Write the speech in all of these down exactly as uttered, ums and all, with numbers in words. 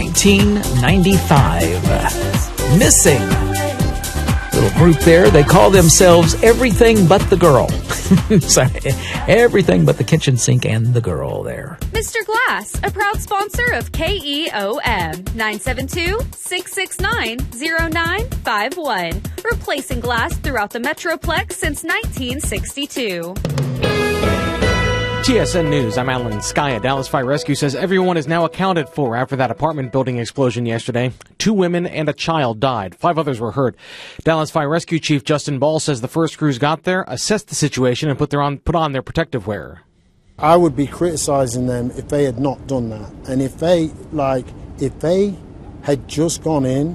nineteen ninety-five. Missing. Little group there. They call themselves Everything But the Girl. So, everything but the kitchen sink and the girl there. Mister Glass, a proud sponsor of K E O M, nine seven two, six six nine, zero nine five one. Replacing glass throughout the Metroplex since nineteen sixty-two. T S N News, I'm Alan Skya. Dallas Fire Rescue says everyone is now accounted for after that apartment building explosion yesterday. Two women and a child died. Five others were hurt. Dallas Fire Rescue Chief Justin Ball says the first crews got there, assessed the situation, and put, their on, put on their protective wear. I would be criticizing them if they had not done that. And if they, like, if they had just gone in,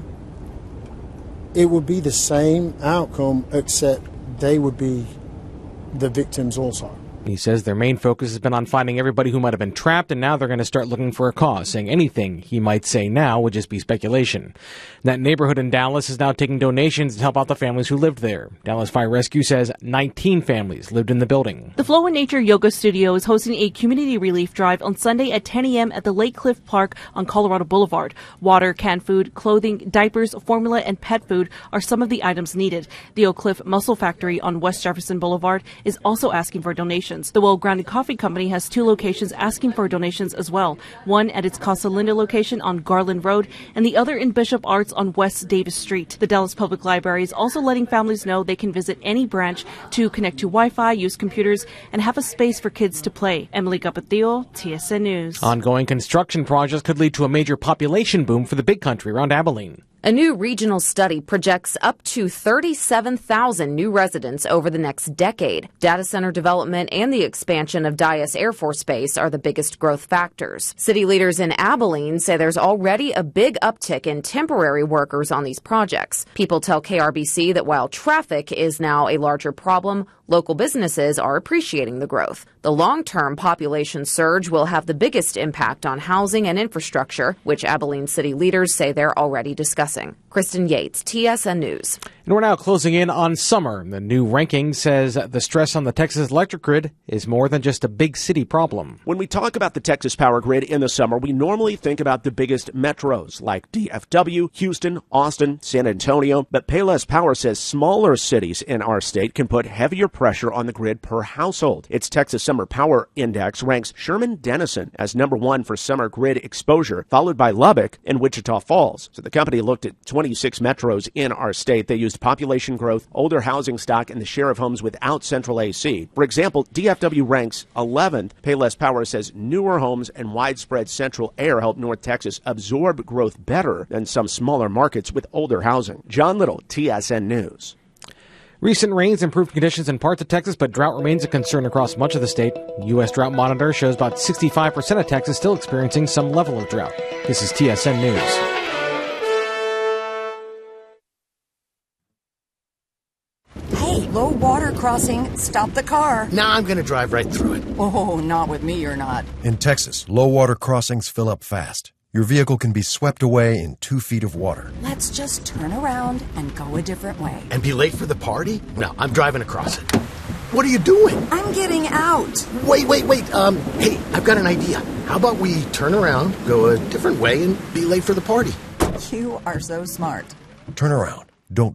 it would be the same outcome, except they would be the victims also. He says their main focus has been on finding everybody who might have been trapped, and now they're going to start looking for a cause, saying anything he might say now would just be speculation. That neighborhood in Dallas is now taking donations to help out the families who lived there. Dallas Fire Rescue says nineteen families lived in the building. The Flow in Nature Yoga Studio is hosting a community relief drive on Sunday at ten a.m. at the Lake Cliff Park on Colorado Boulevard. Water, canned food, clothing, diapers, formula, and pet food are some of the items needed. The Oak Cliff Muscle Factory on West Jefferson Boulevard is also asking for donations. The Well Grounded Coffee Company has two locations asking for donations as well. One at its Casa Linda location on Garland Road and the other in Bishop Arts on West Davis Street. The Dallas Public Library is also letting families know they can visit any branch to connect to Wi-Fi, use computers, and have a space for kids to play. Emily Capatio, T S N News. Ongoing construction projects could lead to a major population boom for the big country around Abilene. A new regional study projects up to thirty-seven thousand new residents over the next decade. Data center development and the expansion of Dyess Air Force Base are the biggest growth factors. City leaders in Abilene say there's already a big uptick in temporary workers on these projects. People tell K R B C that while traffic is now a larger problem, local businesses are appreciating the growth. The long-term population surge will have the biggest impact on housing and infrastructure, which Abilene city leaders say they're already discussing. Kristen Yates, T S N News. And we're now closing in on summer. The new ranking says the stress on the Texas electric grid is more than just a big city problem. When we talk about the Texas power grid in the summer, we normally think about the biggest metros like D F W, Houston, Austin, San Antonio. But Payless Power says smaller cities in our state can put heavier pressure on the grid per household. Its Texas Summer Power Index ranks Sherman-Denison as number one for summer grid exposure, followed by Lubbock and Wichita Falls. So the company looked at twenty-six metros in our state. They used population growth, older housing stock, and the share of homes without central A C. For example, D F W ranks eleventh. Payless Power says newer homes and widespread central air help North Texas absorb growth better than some smaller markets with older housing. John Little, T S N News. Recent rains improved conditions in parts of Texas, but drought remains a concern across much of the state. U S Drought Monitor shows about sixty-five percent of Texas still experiencing some level of drought. This is T S N News. Hey, low water crossing. Stop the car. Now I'm going to drive right through it. Oh, not with me, you're not. In Texas, low water crossings fill up fast. Your vehicle can be swept away in two feet of water. Let's just turn around and go a different way. And be late for the party? No, I'm driving across it. What are you doing? I'm getting out. Wait, wait, wait. Um, hey, I've got an idea. How about we turn around, go a different way, and be late for the party? You are so smart. Turn around. Don't